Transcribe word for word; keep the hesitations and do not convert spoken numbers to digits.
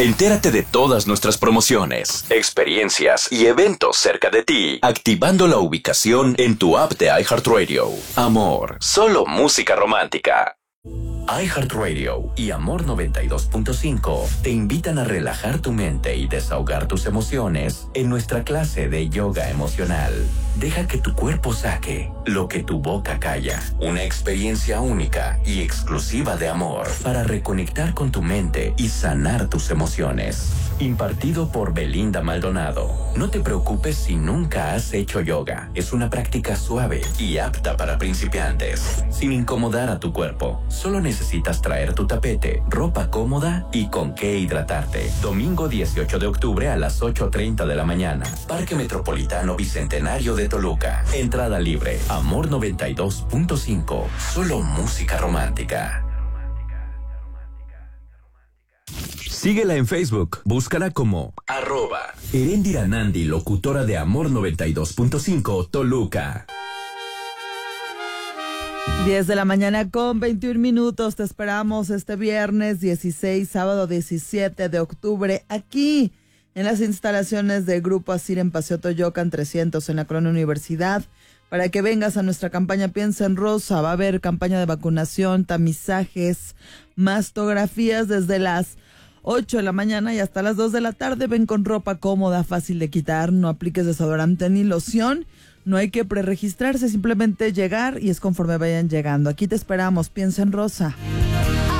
Entérate de todas nuestras promociones, experiencias y eventos cerca de ti, activando la ubicación en tu app de iHeartRadio. Amor, solo música romántica. iHeartRadio y Amor noventa y dos punto cinco te invitan a relajar tu mente y desahogar tus emociones en nuestra clase de yoga emocional. Deja que tu cuerpo saque lo que tu boca calla. Una experiencia única y exclusiva de amor para reconectar con tu mente y sanar tus emociones. Impartido por Belinda Maldonado. No te preocupes si nunca has hecho yoga. Es una práctica suave y apta para principiantes, sin incomodar a tu cuerpo. Solo necesitas traer tu tapete, ropa cómoda y con qué hidratarte. Domingo dieciocho de octubre a las ocho treinta de la mañana. Parque Metropolitano Bicentenario de Toluca. Entrada libre. Amor noventa y dos punto cinco. Solo música romántica. Síguela en Facebook. Búscala como arroba Erendira Nandi, locutora de Amor noventa y dos punto cinco Toluca. diez de la mañana con veintiún minutos. Te esperamos este viernes dieciséis, sábado diecisiete de octubre, aquí en las instalaciones del Grupo Asir en Paseo Toyocan trescientos en la Colonia Universidad, para que vengas a nuestra campaña Piensa en Rosa. Va a haber campaña de vacunación, tamizajes, mastografías desde las ocho de la mañana y hasta las dos de la tarde. Ven con ropa cómoda, fácil de quitar, no apliques desodorante ni loción. No hay que preregistrarse, simplemente llegar y es conforme vayan llegando. Aquí te esperamos, Piensa en Rosa.